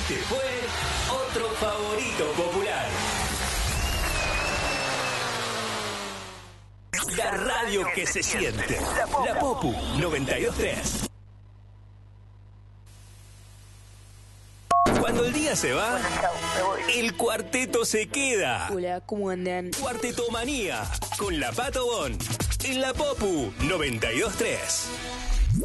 Este fue otro favorito popular. La radio que se siente. La Popu 92.3. Cuando el día se va, el cuarteto se queda. Hola, ¿cómo andan? Cuarteto Manía con la Pato Bon en la Popu 92.3.